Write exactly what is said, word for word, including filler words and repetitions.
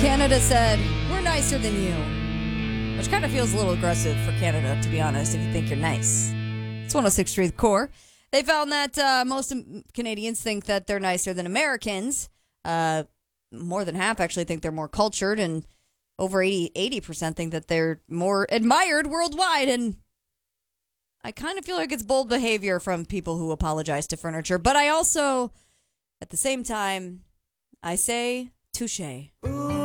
Canada said, we're nicer than you. Which kind of feels a little aggressive for Canada, to be honest, if you think you're nice. It's one oh six point three The Core. They found that uh, most Canadians think that they're nicer than Americans. Uh, more than half actually think they're more cultured, and over eighty, eighty percent think that they're more admired worldwide. And I kind of feel like it's bold behavior from people who apologize to furniture. But I also, at the same time, I say touche. Ooh.